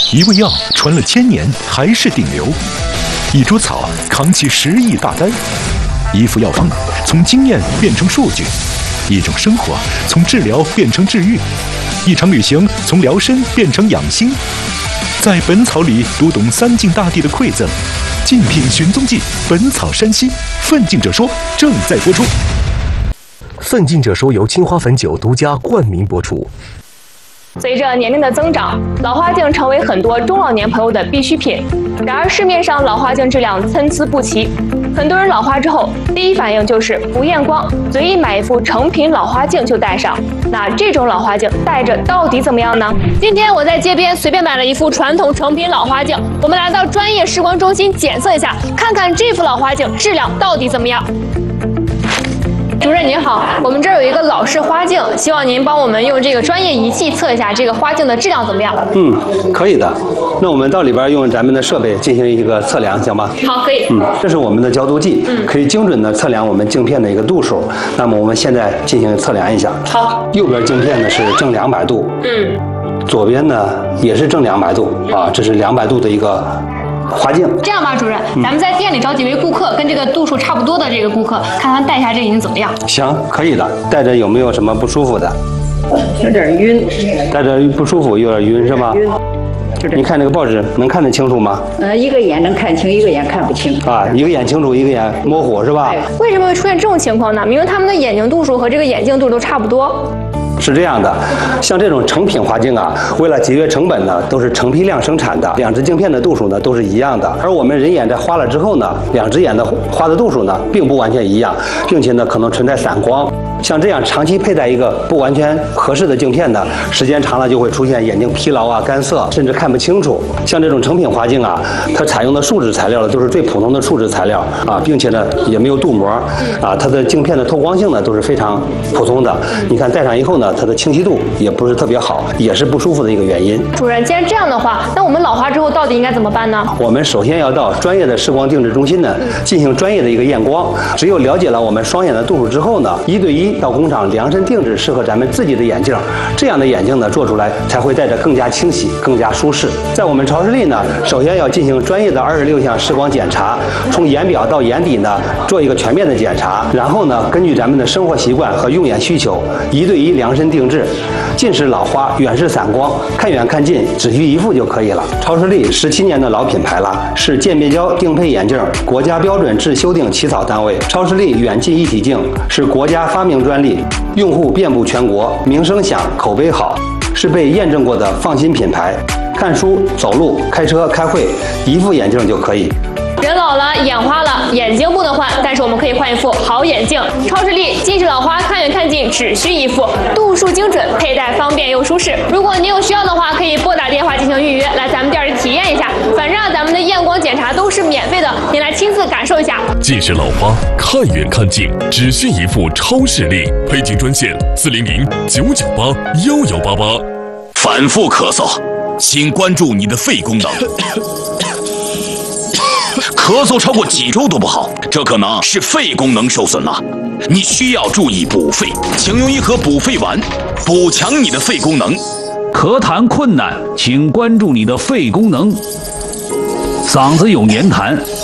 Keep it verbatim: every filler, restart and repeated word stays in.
一味药传了千年还是顶流，一株草扛起十亿大单，一副药方从经验变成数据，一种生活从治疗变成治愈，一场旅行从疗身变成养心。在本草里读懂三晋大地的馈赠，竞品寻踪记，本草山西，奋进者说正在播出。 奋进者说由青花汾酒独家冠名播出。 随着年龄的增长，老花镜成为很多中老年朋友的必需品。然而市面上老花镜质量参差不齐，很多人老花之后第一反应就是不验光，随意买一副成品老花镜就戴上。那这种老花镜戴着到底怎么样呢？今天我在街边随便买了一副传统成品老花镜，我们来到专业视光中心检测一下，看看这副老花镜质量到底怎么样。主任您好，我们这儿有一个老式花镜，希望您帮我们用这个专业仪器测一下这个花镜的质量怎么样？ 嗯，可以的。那我们到里边用咱们的设备进行一个测量，行吗？ 好，可以。 嗯，这是我们的焦度计，嗯，可以精准的测量我们镜片的一个度数。那么我们现在进行测量一下。 好。 右边镜片呢是正两百度， 嗯， 左边呢也是正两百度，啊，这是两百度的一个花镜。 这样吧，主任，嗯、咱们在店里找几位顾客，跟这个度数差不多的这个顾客，看看戴一下这已经怎么样？ 行，可以的。戴着有没有什么不舒服的？ 有点晕。 戴着不舒服，有点晕是吧？晕。你看这个报纸能看得清楚吗？ 呃，一个眼能看清，一个眼看不清。 啊，一个眼清楚，一个眼模糊是吧？ 为什么会出现这种情况呢？明明他们的眼睛度数和这个眼镜度都差不多。 是这样的，像这种成品花镜啊，为了节约成本呢，都是成批量生产的，两只镜片的度数呢都是一样的。而我们人眼在花了之后呢，两只眼的花的度数呢并不完全一样，并且呢可能存在散光。像这样长期佩戴一个不完全合适的镜片呢，时间长了就会出现眼睛疲劳啊、干涩，甚至看不清楚。像这种成品花镜啊，它采用的树脂材料呢都是最普通的树脂材料啊，并且呢也没有镀膜啊，它的镜片的透光性呢都是非常普通的。你看戴上以后呢，它的清晰度也不是特别好，也是不舒服的一个原因。 主任，既然这样的话，那我们老花之后到底应该怎么办呢？ 我们首先要到专业的视光定制中心呢进行专业的一个验光。只有了解了我们双眼的度数之后呢，一对一到工厂量身定制适合咱们自己的眼镜，这样的眼镜呢做出来才会戴着更加清晰、更加舒适。在我们超视力呢，首先要进行专业的二十六项视光检查，从眼表到眼底呢做一个全面的检查，然后呢根据咱们的生活习惯和用眼需求，一对一量身定制。近视老花，远视散光，看远看近只需一副就可以了。超视力十七年的老品牌了，是鉴别胶定配眼镜国家标准制修订起草单位。超视力远近一体镜是国家发明专利，用户遍布全国，名声响，口碑好，是被验证过的放心品牌。看书、走路、开车、开会，一副眼镜就可以。 人老了，眼花了，眼睛不能换，但是我们可以换一副好眼镜。超视力近视老花，看远看近只需一副，度数精准，佩戴方便又舒适。如果您有需要的话，可以拨打电话进行预约，来咱们店里体验一下。反正啊，咱们的验光检查都是免费的，您来亲自感受一下。 近视老花，看远看近只需一副超视力，配镜专线四零零九九八幺幺八八。 反复咳嗽，请关注你的肺功能。咳嗽超过几周都不好，这可能是肺功能受损了。你需要注意补肺，请用一盒补肺丸，补强你的肺功能。 咳痰困难，请关注你的肺功能。嗓子有黏痰，